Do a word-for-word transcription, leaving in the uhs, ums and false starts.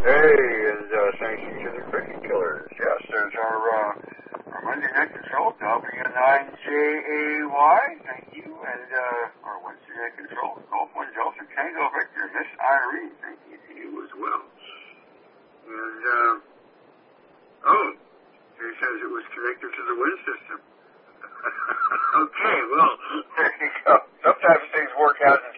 Hey, and uh, thank you to the Cricket Killers. Yes, there's our, uh, our Monday Night Control, W nine J A Y. Thank you. And uh, our Wednesday Night Control, Golf one Delta Tango Victor, Miss Irene. Thank you to you as well. And, uh, oh, he says it was connected to the wind system. Okay, well, there you go. Sometimes things work out in